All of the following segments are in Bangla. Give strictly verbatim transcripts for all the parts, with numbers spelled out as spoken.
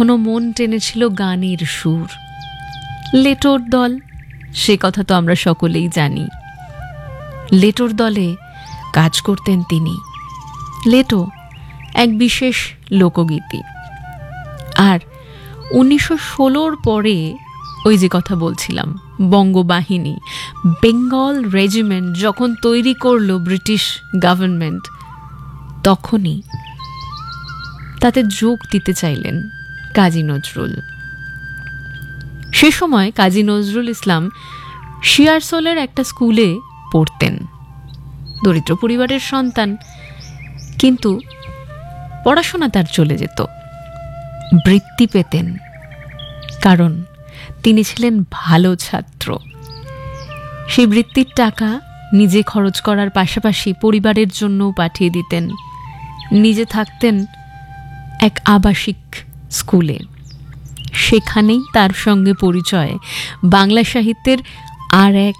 তখনও মন টেনেছিল গানের সুর। লেটোর দল, সে কথা তো আমরা সকলেই জানি। লেটোর দলে কাজ করতেন তিনি। লেটো এক বিশেষ লোকগীতি। আর উনিশশো ষোলোর পরে ওই যে কথা বলছিলাম, বঙ্গবাহিনী, বেঙ্গল রেজিমেন্ট যখন তৈরি করলো ব্রিটিশ গভর্নমেন্ট, তখনই তাতে যোগ দিতে চাইলেন কাজী নজরুল। সে সময় কাজী নজরুল ইসলাম শিয়ারসোলের একটা স্কুলে পড়তেন। দরিদ্র পরিবারের সন্তান, কিন্তু পড়াশোনা তার চলে যেত। বৃত্তি পেতেন, কারণ তিনি ছিলেন ভালো ছাত্র। সেই বৃত্তির টাকা নিজে খরচ করার পাশাপাশি পরিবারের জন্যও পাঠিয়ে দিতেন। নিজে থাকতেন এক আবাসিক স্কুলে। সেখানেই তার সঙ্গে পরিচয় বাংলা সাহিত্যের আর এক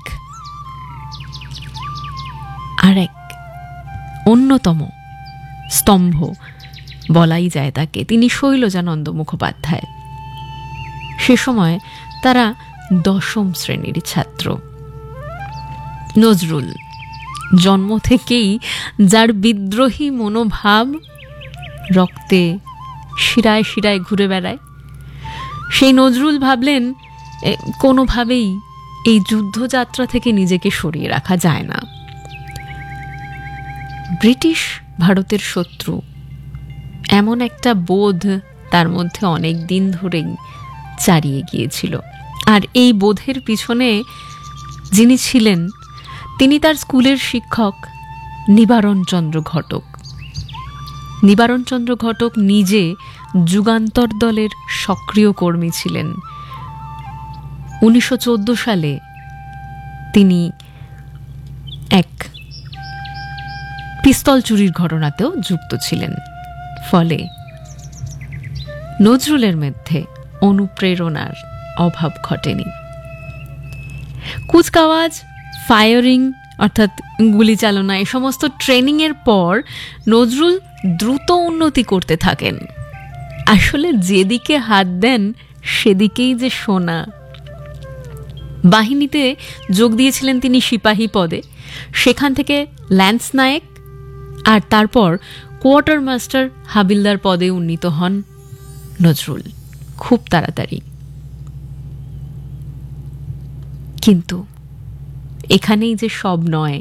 আর এক অন্যতম স্তম্ভ বলাই যায় তাকে। তিনি শৈলজানন্দ মুখোপাধ্যায়। সে সময় তারা দশম শ্রেণীর ছাত্র। নজরুল জন্ম থেকেই যার বিদ্রোহী মনোভাব রক্তে শিরায় শিরায় ঘুরে বেড়ায়, সেই নজরুল ভাবলেন কোনোভাবেই এই যুদ্ধযাত্রা থেকে নিজেকে সরিয়ে রাখা যায় না। ব্রিটিশ ভারতের শত্রু, এমন একটা বোধ তার মধ্যে অনেক দিন ধরেই চারিয়ে গিয়েছিল। আর এই বোধের পিছনে যিনি ছিলেন, তিনি তার স্কুলের শিক্ষক নিবারণচন্দ্র ঘটক। নিবারণচন্দ্র ঘটক নিজে যুগান্তর দলের সক্রিয় কর্মী ছিলেন। উনিশশো চোদ্দ সালে তিনি এক পিস্তল চুরির ঘটনাতেও যুক্ত ছিলেন। ফলে নজরুলের মধ্যে অনুপ্রেরণার অভাব ঘটেনি। কুচকাওয়াজ, ফায়ারিং অর্থাৎ গুলি চালনা, এই সমস্ত ট্রেনিংয়ের পর নজরুল দ্রুত উন্নতি করতে থাকেন। আসলে যেদিকে হাত দেন সেদিকেই যে সোনা। বাহিনীতে যোগ দিয়েছিলেন তিনি সিপাহী পদে, সেখান থেকে ল্যান্স নায়েক, আর তারপর কোয়ার্টার মাস্টার হাবিলদার পদে উন্নীত হন নজরুল খুব তাড়াতাড়ি। কিন্তু এখানেই যে সব নয়,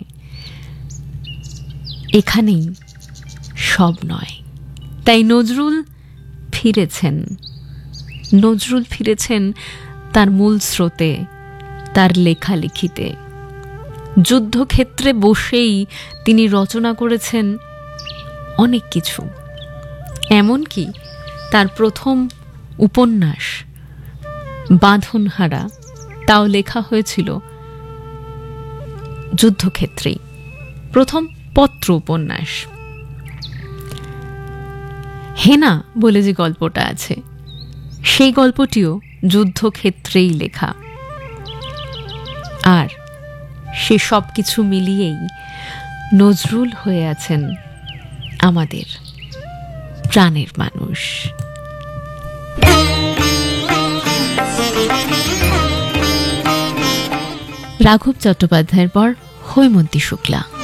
এখানেই সব নয়। তাই নজরুল ফিরেছেন। নজরুল ফিরেছেন তার মূল স্রোতে, তার লেখালেখিতে। যুদ্ধক্ষেত্রে বসেই তিনি রচনা করেছেন অনেক কিছু। এমনকি তার প্রথম উপন্যাস বাঁধনহারা, তাও লেখা হয়েছিল যুদ্ধক্ষেত্রেই। প্রথম পত্র উপন্যাস হেনা বলে যে গল্পটা আছে, সেই গল্পটিও যুদ্ধক্ষেত্রেই লেখা। আর সে সব কিছু মিলিয়েই নজরুল হয়ে আছেন আমাদের প্রাণের মানুষ। রাঘব চট্টোপাধ্যায়ের পর হৈমন্তী শুক্লা।